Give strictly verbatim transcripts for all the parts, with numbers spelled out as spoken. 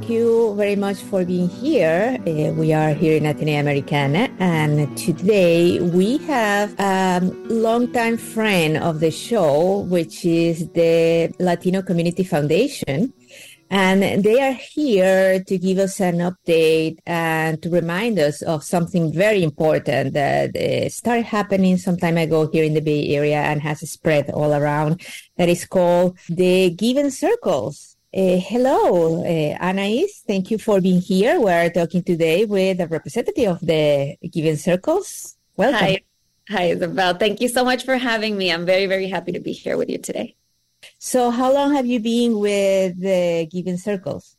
thank you very much for being here. Uh, we are here in Atenea Americana, and today we have a longtime friend of the show, which is the Latino Community Foundation. And they are here to give us an update and to remind us of something very important that uh, started happening some time ago here in the Bay Area and has spread all around. That is called the Giving Circles. Uh, hello, uh, Anais. Thank you for being here. We're talking today with a representative of the Giving Circles. Welcome. Hi. Hi, Isabel. Thank you so much for having me. I'm very, very happy to be here with you today. So how long have you been with the Giving Circles?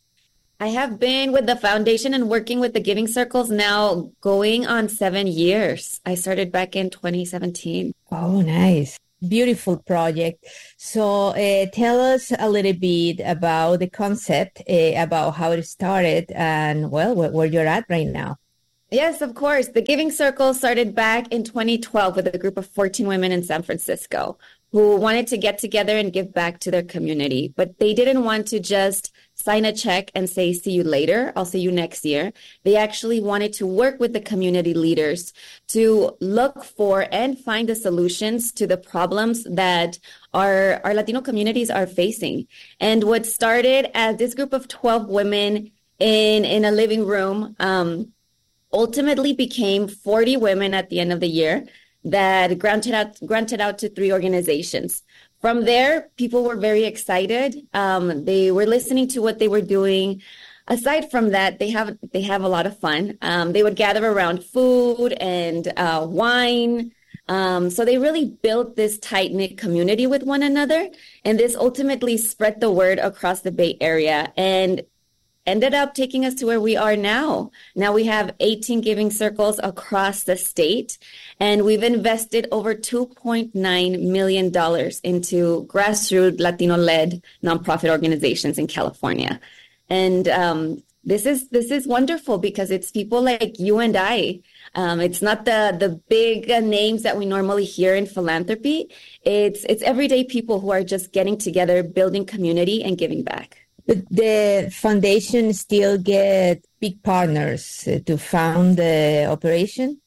I have been with the foundation and working with the Giving Circles now going on seven years. I started back in twenty seventeen. Oh, nice. Beautiful project. So uh, tell us a little bit about the concept, uh, about how it started and, well, where, where you're at right now. Yes, of course. The Giving Circle started back in twenty twelve with a group of fourteen women in San Francisco who wanted to get together and give back to their community. But they didn't want to just sign a check and say, see you later, I'll see you next year. They actually wanted to work with the community leaders to look for and find the solutions to the problems that our, our Latino communities are facing. And what started as this group of twelve women in, in a living room um, ultimately became forty women at the end of the year that granted out granted out to three organizations. From there, people were very excited. Um, they were listening to what they were doing. Aside from that, they have they have a lot of fun. Um, they would gather around food and uh, wine. Um, so they really built this tight-knit community with one another. And this ultimately spread the word across the Bay Area and ended up taking us to where we are now. Now we have eighteen Giving Circles across the state, and we've invested over two point nine million dollars into grassroots Latino-led nonprofit organizations in California. And um, this is this is wonderful because it's people like you and I. Um, it's not the the big uh, names that we normally hear in philanthropy. It's it's everyday people who are just getting together, building community, and giving back. But the foundation still get big partners to fund the operation?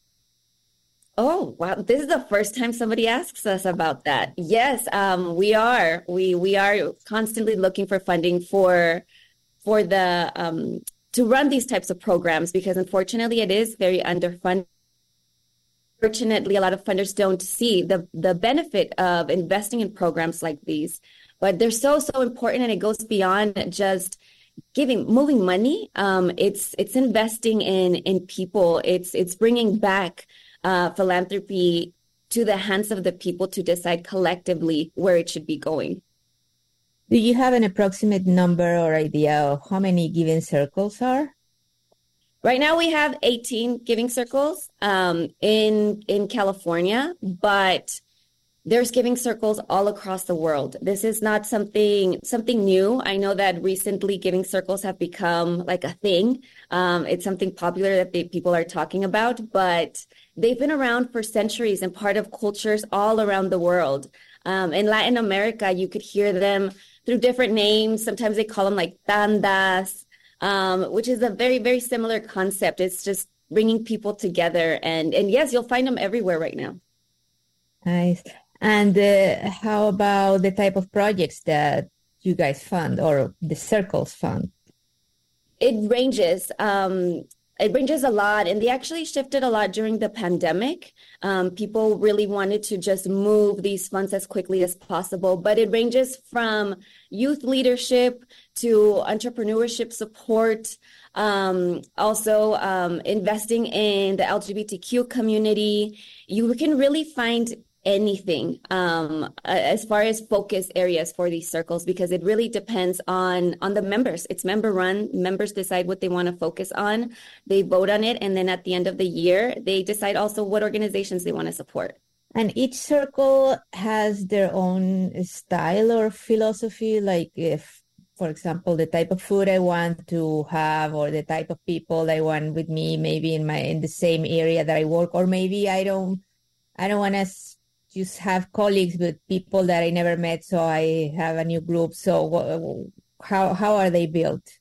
Oh, wow. This is the first time somebody asks us about that. Yes, um, we are. We we are constantly looking for funding for for the um, to run these types of programs because unfortunately it is very underfunded. Fortunately, a lot of funders don't see the, the benefit of investing in programs like these. But they're so, so important, and it goes beyond just giving, moving money. Um, it's it's investing in in people. It's it's bringing back uh, philanthropy to the hands of the people to decide collectively where it should be going. Do you have an approximate number or idea of how many Giving Circles are? Right now, we have eighteen Giving Circles um, in in California, but there's Giving Circles all across the world. This is not something something new. I know that recently Giving Circles have become like a thing. Um, it's something popular that they, people are talking about, but they've been around for centuries and part of cultures all around the world. Um, in Latin America, you could hear them through different names. Sometimes they call them like tandas, um, which is a very, very similar concept. It's just bringing people together. And, and yes, you'll find them everywhere right now. Nice. And uh, how about the type of projects that you guys fund or the circles fund? It ranges. Um, it ranges a lot. And they actually shifted a lot during the pandemic. Um, people really wanted to just move these funds as quickly as possible. But it ranges from youth leadership to entrepreneurship support, um, also um, investing in the L G B T Q community. You can really find anything um, as far as focus areas for these circles, because it really depends on on the members. It's member run. Members decide what they want to focus on. They vote on it. And then at the end of the year, they decide also what organizations they want to support. And each circle has their own style or philosophy, like if, for example, the type of food I want to have or the type of people I want with me, maybe in my in the same area that I work, or maybe I don't I don't want to just have colleagues with people that I never met, so I have a new group. So how how are they built?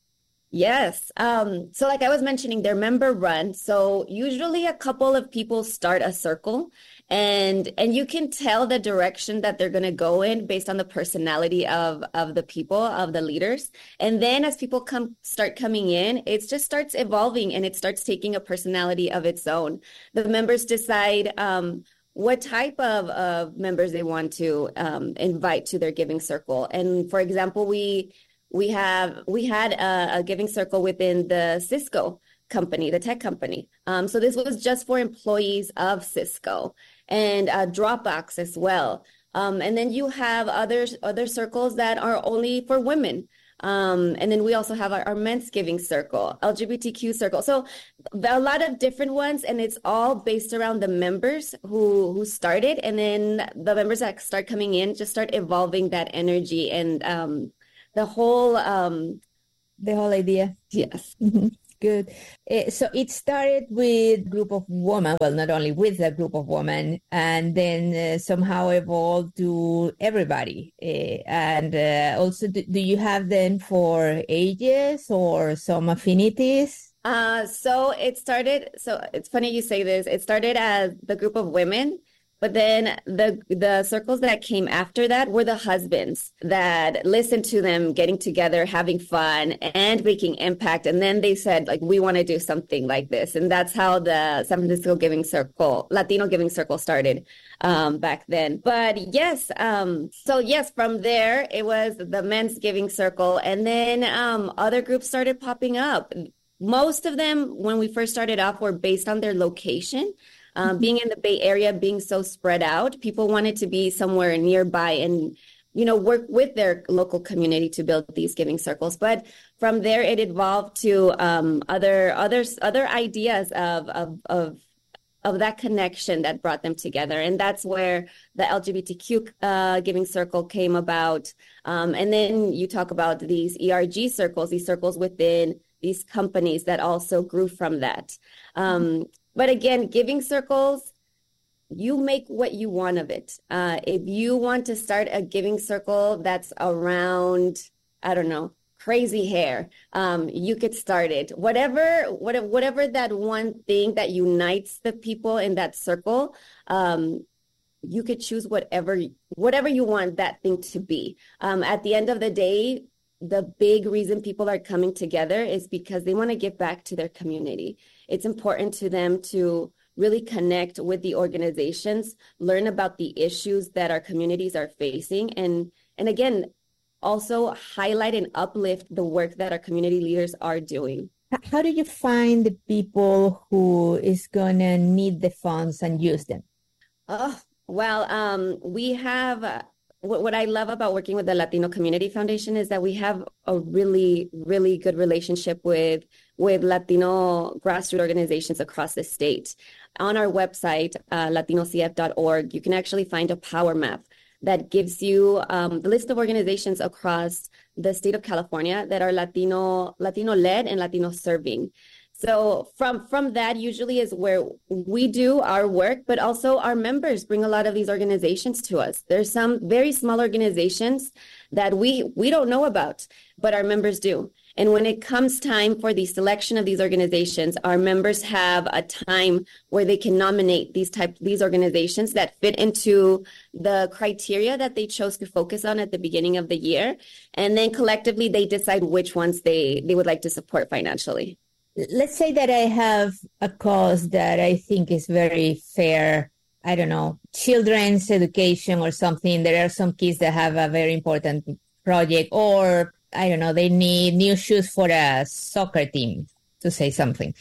Yes. Um, so like I was mentioning, they're member run. So usually a couple of people start a circle and and you can tell the direction that they're going to go in based on the personality of of the people, of the leaders. And then as people come start coming in, it just starts evolving and it starts taking a personality of its own. The members decide um what type of, of members they want to um, invite to their giving circle. And for example, we we have we had a, a giving circle within the Cisco company, the tech company. Um, so this was just for employees of Cisco and uh, Dropbox as well. Um, and then you have others other circles that are only for women. Um, and then we also have our, our men's giving circle, L G B T Q circle. So a lot of different ones, and it's all based around the members who who started, and then the members that start coming in just start evolving that energy and um, the whole um, the whole idea. Yes. Good. Uh, so it started with a group of women, well, not only with a group of women, and then uh, somehow evolved to everybody. Uh, and uh, also, do, do you have them for ages or some affinities? Uh, so it started, so it's funny you say this, it started as the group of women. But then the the circles that came after that were the husbands that listened to them getting together, having fun, and making impact. And then they said, like, we want to do something like this. And that's how the San Francisco Giving Circle, Latino Giving Circle started um, back then. But yes, um, so yes, from there, it was the Men's Giving Circle. And then um, other groups started popping up. Most of them, when we first started off, were based on their location. Um, being in the Bay Area, being so spread out, people wanted to be somewhere nearby and, you know, work with their local community to build these giving circles. But from there, it evolved to um, other others, other ideas of, of of of that connection that brought them together, and that's where the L G B T Q uh, giving circle came about. Um, and then you talk about these E R G circles, these circles within these companies that also grew from that. Um, But again, giving circles, you make what you want of it. Uh, if you want to start a giving circle that's around, I don't know, crazy hair, um, you could start it. Whatever, whatever, whatever that one thing that unites the people in that circle, um, you could choose whatever, whatever you want that thing to be. Um, at the end of the day, the big reason people are coming together is because they want to give back to their community. It's important to them to really connect with the organizations, learn about the issues that our communities are facing, and, and again, also highlight and uplift the work that our community leaders are doing. How do you find the people who is going to need the funds and use them? Oh, well, um, we have... Uh, What, what I love about working with the Latino Community Foundation is that we have a really, really good relationship with, with Latino grassroots organizations across the state. On our website, uh, latino c f dot org, you can actually find a power map that gives you um, the list of organizations across the state of California that are Latino, Latino-led and Latino-serving. So from, from that usually is where we do our work, but also our members bring a lot of these organizations to us. There's some very small organizations that we, we don't know about, but our members do. And when it comes time for the selection of these organizations, our members have a time where they can nominate these type these organizations that fit into the criteria that they chose to focus on at the beginning of the year. And then collectively, they decide which ones they, they would like to support financially. Let's say that I have a cause that I think is very fair. I don't know, children's education or something. There are some kids that have a very important project, or I don't know, they need new shoes for a soccer team, to say something.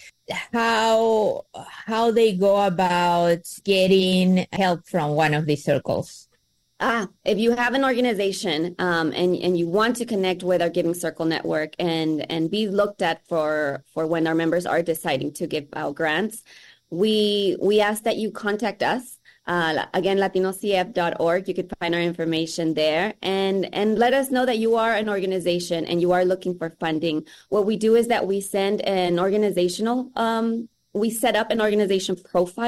How how they go about getting help from one of these circles? Ah, if you have an organization um, and and you want to connect with our Giving Circle network and and be looked at for for when our members are deciding to give out grants, we we ask that you contact us. Uh, again, latino c f dot org. You could find our information there, and and let us know that you are an organization and you are looking for funding. What we do is that we send an organizational, um, we set up an organization profile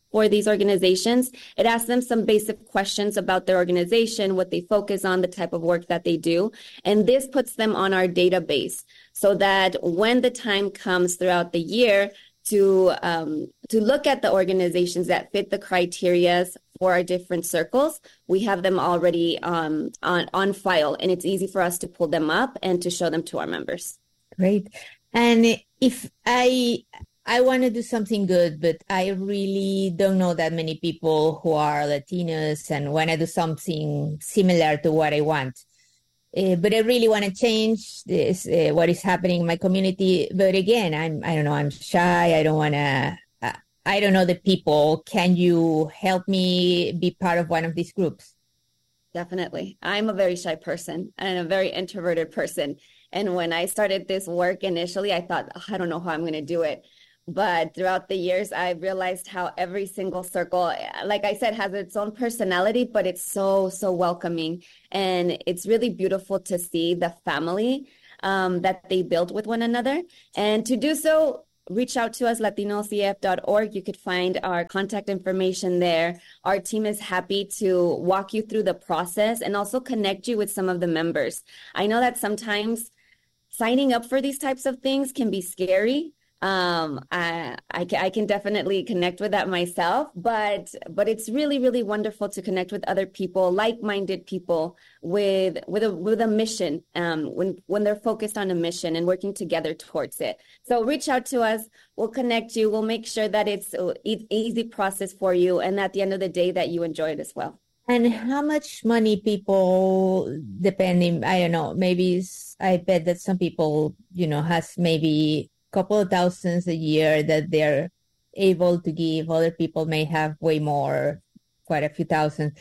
for these organizations. It asks them some basic questions about their organization, what they focus on, the type of work that they do. And this puts them on our database so that when the time comes throughout the year to um, to look at the organizations that fit the criteria for our different circles, we have them already um, on, on file, and it's easy for us to pull them up and to show them to our members. Great. And if I I want to do something good, but I really don't know that many people who are Latinos and want to do something similar to what I want. Uh, but I really want to change this, uh, what is happening in my community. But again, I'm, I don't know, I'm shy. I don't want to, uh, I don't know the people. Can you help me be part of one of these groups? Definitely. I'm a very shy person and a very introverted person. And when I started this work initially, I thought, oh, I don't know how I'm going to do it. But throughout the years, I realized how every single circle, like I said, has its own personality, but it's so, so welcoming. And it's really beautiful to see the family um, that they build with one another. And to do so, reach out to us, latino c f dot org. You could find our contact information there. Our team is happy to walk you through the process and also connect you with some of the members. I know that sometimes signing up for these types of things can be scary. Um, I, I, I can definitely connect with that myself, but, but it's really, really wonderful to connect with other people, like-minded people with, with a, with a mission, um, when, when they're focused on a mission and working together towards it. So reach out to us. We'll connect you. We'll make sure that it's an easy process for you. And at the end of the day that you enjoy it as well. And how much money people, depending, I don't know, maybe I bet that some people, you know, has maybe couple of thousands a year that they're able to give. Other people may have way more, quite a few thousand.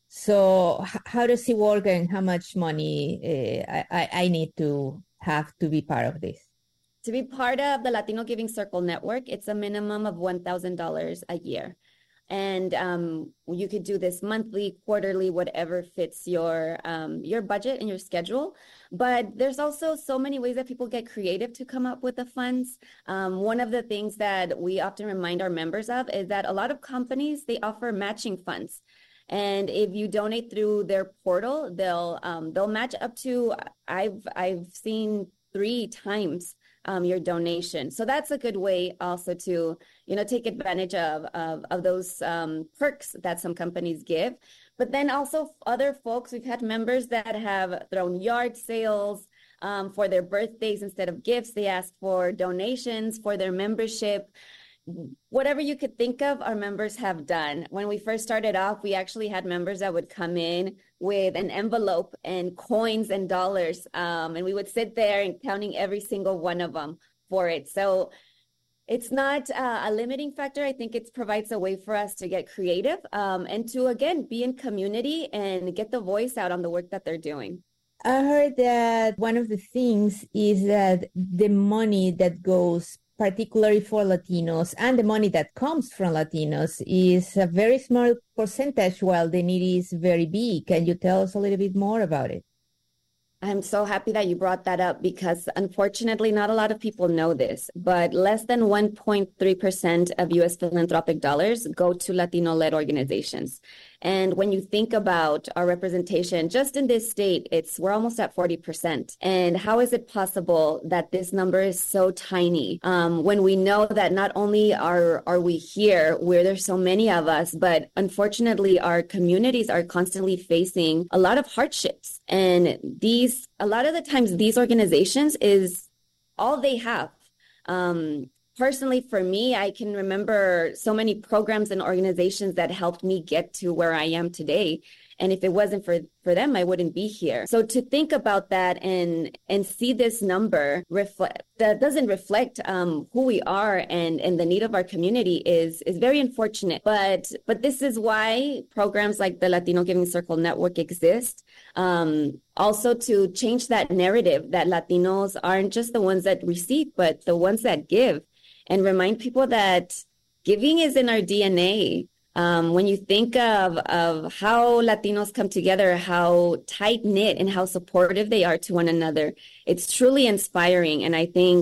So h- how does it work, and how much money uh, I, I need to have to be part of this? To be part of the Latino Giving Circle Network, it's a minimum of one thousand dollars a year. And um, you could do this monthly, quarterly, whatever fits your um, your budget and your schedule. But there's also so many ways that people get creative to come up with the funds. Um, one of the things that we often remind our members of is that a lot of companies, they offer matching funds. And if you donate through their portal, they'll um, they'll match up to, I've I've seen three times Um, your donation. So that's a good way also to, you know, take advantage of, of, of those um, perks that some companies give. But then also other folks, we've had members that have thrown yard sales um, for their birthdays instead of gifts. They ask for donations for their membership. Whatever you could think of, our members have done. When we first started off, we actually had members that would come in with an envelope and coins and dollars, um, and we would sit there and counting every single one of them for it. So it's not uh, a limiting factor. I think it provides a way for us to get creative um, and to, again, be in community and get the voice out on the work that they're doing. I heard that one of the things is that the money that goes particularly for Latinos, and the money that comes from Latinos is a very small percentage, while the need is very big. Can you tell us a little bit more about it? I'm so happy that you brought that up, because unfortunately, not a lot of people know this, but less than one point three percent of U S philanthropic dollars go to Latino-led organizations. And when you think about our representation just in this state, it's we're almost at forty percent. And how is it possible that this number is so tiny um, when we know that not only are, are we here where there's so many of us, but unfortunately, our communities are constantly facing a lot of hardships. And these, a lot of the times, these organizations is all they have. Um, Personally, for me, I can remember so many programs and organizations that helped me get to where I am today. And if it wasn't for, for them, I wouldn't be here. So to think about that and and see this number reflect that doesn't reflect um, who we are and, and the need of our community is is very unfortunate. But but this is why programs like the Latino Giving Circle Network exist. Um, also to change that narrative that Latinos aren't just the ones that receive, but the ones that give. And remind people that giving is in our D N A. Um, when you think of, of how Latinos come together, how tight-knit and how supportive they are to one another, it's truly inspiring. And I think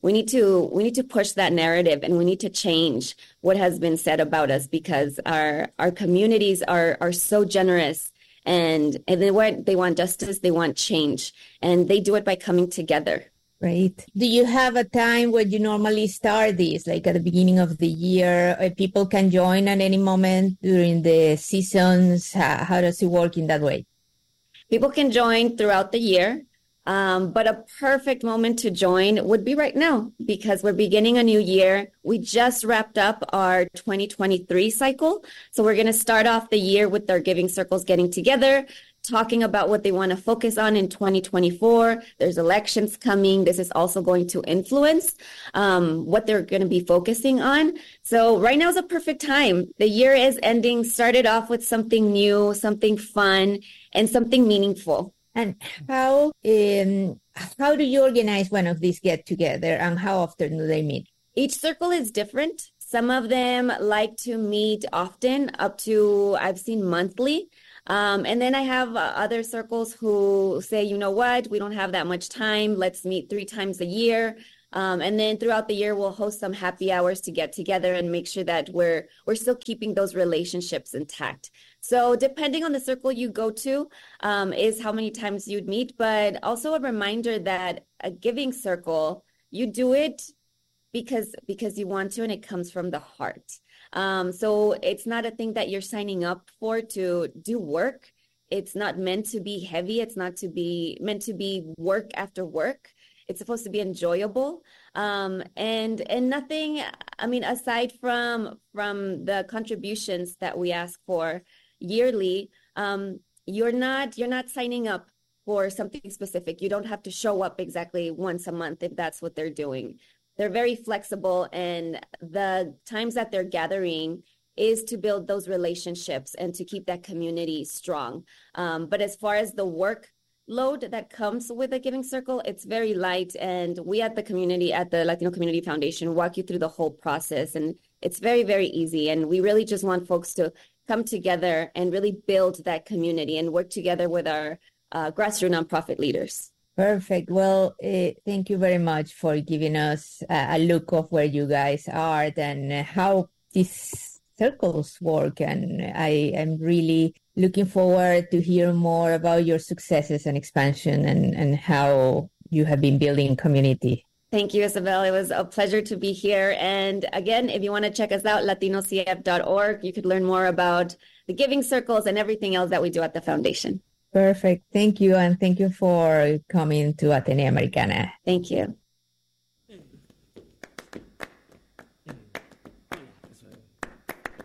we need to we need to push that narrative, and we need to change what has been said about us, because our our communities are are so generous, and and they want they want justice, they want change, and they do it by coming together. Right. Do you have a time when you normally start this, like at the beginning of the year? Or people can join at any moment during the seasons? How, how does it work in that way? People can join throughout the year, um, but a perfect moment to join would be right now, because we're beginning a new year. We just wrapped up our twenty twenty-three cycle. So we're going to start off the year with our Giving Circles getting together, talking about what they want to focus on in twenty twenty-four. There's elections coming. This is also going to influence um, what they're going to be focusing on. So right now is a perfect time. The year is ending, started off with something new, something fun, and something meaningful. And how um, how do you organize one of these get-together, and how often do they meet? Each circle is different. Some of them like to meet often, up to, I've seen monthly. Um, and then I have uh, other circles who say, you know what, we don't have that much time. Let's meet three times a year. Um, and then throughout the year, we'll host some happy hours to get together and make sure that we're we're still keeping those relationships intact. So depending on the circle you go to um, is how many times you'd meet. But also a reminder that a giving circle, you do it because because you want to, and it comes from the heart. Um, so it's not a thing that you're signing up for to do work. It's not meant to be heavy. It's not to be meant to be work after work. It's supposed to be enjoyable. Um, and and nothing, I mean, aside from from the contributions that we ask for yearly, um, you're not you're not signing up for something specific. You don't have to show up exactly once a month if that's what they're doing. They're very flexible, and the times that they're gathering is to build those relationships and to keep that community strong. Um, but as far as the work load that comes with a giving circle, it's very light. And we at the community, at the Latino Community Foundation, walk you through the whole process. And it's very, very easy. And we really just want folks to come together and really build that community and work together with our uh, grassroots nonprofit leaders. Perfect. Well, uh, thank you very much for giving us uh, a look of where you guys are and how these circles work. And I am really looking forward to hear more about your successes and expansion, and, and how you have been building community. Thank you, Isabel. It was a pleasure to be here. And again, if you want to check us out, latino c f dot org, you could learn more about the giving circles and everything else that we do at the foundation. Perfect. Thank you. And thank you for coming to Atenea Americana. Thank you.